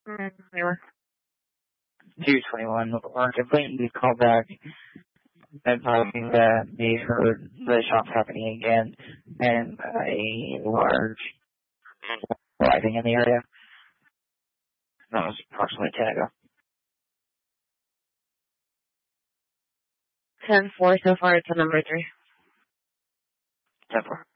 They were 221. Or completely called back and talking that they heard the shots happening again and a large arriving in the area. That was approximately 10 ago. 10-4 so far to number 3. 10-4.